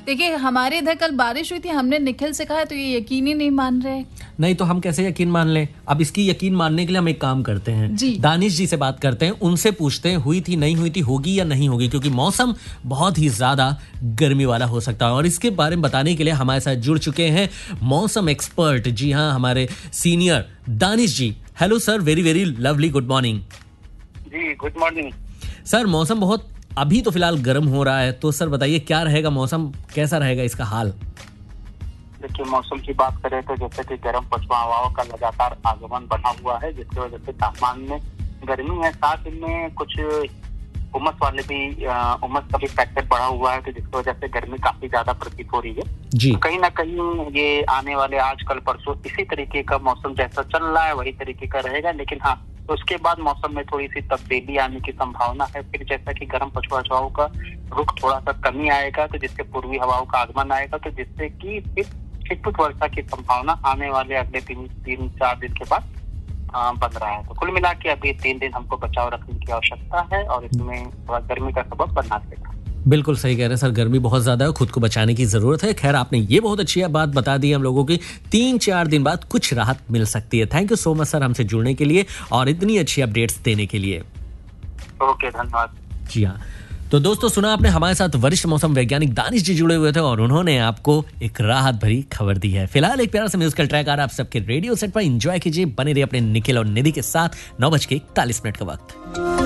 देखिए हमारे इधर कल बारिश हुई थी, हमने निखिल से कहा तो ये यकीन ही नहीं मान रहे। नहीं तो हम कैसे यकीन मान लें? अब इसकी यकीन मानने के लिए हम एक काम करते हैं जी। दानिश जी से बात करते हैं, उनसे पूछते हैं हुई थी नहीं हुई थी, होगी या नहीं होगी, क्योंकि मौसम बहुत ही ज्यादा गर्मी वाला हो सकता है। और इसके बारे में बताने के लिए हमारे साथ जुड़ चुके हैं मौसम एक्सपर्ट, जी हाँ, हमारे सीनियर दानिश जी। Hello sir, very very lovely good morning. जी गुड मॉर्निंग सर मौसम बहुत अभी तो फिलहाल गर्म हो रहा है, तो सर बताइए क्या रहेगा मौसम, कैसा रहेगा इसका हाल? देखिए मौसम की बात करें तो जैसे कि गर्म पछुआ हवाओं का लगातार आगमन बना हुआ है, जिसकी वजह से तापमान में गर्मी है, साथ इनमें कुछ उमस वाले भी उमस का भी फैक्टर बढ़ा हुआ है, तो जिसकी वजह से गर्मी काफी ज्यादा प्रतीत हो रही है जी। तो कहीं ना कहीं ये आने वाले आज कल परसों इसी तरीके का मौसम जैसा चल रहा है वही तरीके का रहेगा। लेकिन हाँ, तो उसके बाद मौसम में थोड़ी सी तब्दीली आने की संभावना है। फिर जैसा कि गर्म पछुआ हवाओं का रुख थोड़ा सा कमी आएगा, तो जिससे पूर्वी हवाओं का आगमन आएगा, तो जिससे कि फिर छिटपुट वर्षा की संभावना आने वाले अगले 3-4 दिन के बाद बन रहा है। तो कुल मिला के अभी 3 दिन हमको बचाव रखने की आवश्यकता है और इसमें थोड़ा गर्मी का सबब बनना देगा। बिल्कुल सही कह रहे हैं सर, गर्मी बहुत ज्यादा है, खुद को बचाने की जरूरत है। खैर आपने ये बहुत अच्छी बात बता दी हम लोगों की, 3-4 दिन बाद कुछ राहत मिल सकती है। Thank you so much sir हमसे जुड़ने के लिए और इतनी अच्छी अपडेट्स देने के लिए। ओके, धन्यवाद। जी हाँ, तो दोस्तों सुना आपने, हमारे साथ वरिष्ठ मौसम वैज्ञानिक दानिश जी जुड़े हुए थे और उन्होंने आपको एक राहत भरी खबर दी है। फिलहाल एक प्यारा सा म्यूजिकल ट्रैक आ रहा है आप सबके रेडियो सेट पर, एंजॉय कीजिए, बने रहिए अपने निखिल और निधि के साथ। 9:41 का वक्त।